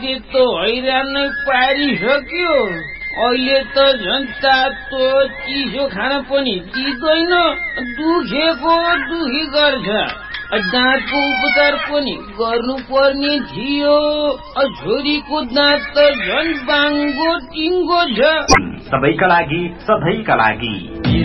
त्यस्तो हैरान नै पारिसक्यो। अहिले त झन् तातो चिसो खान पनि दिँदैन, दुखेको दुखी गर्छ। दाँतको उपचार पनि गर्नुपर्ने थियो, छोरीको दाँत त झन् बाङ्गो टिङ्गो छ। सबैका लागि सधैँका लागि